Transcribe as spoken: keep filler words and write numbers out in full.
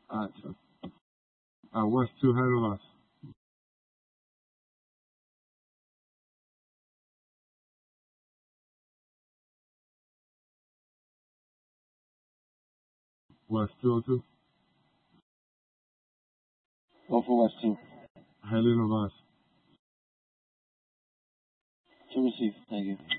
अच्छा. Uh, what's two ahead of us? What's two oh two? Go for West two. Ahead of us. To receive. Thank you.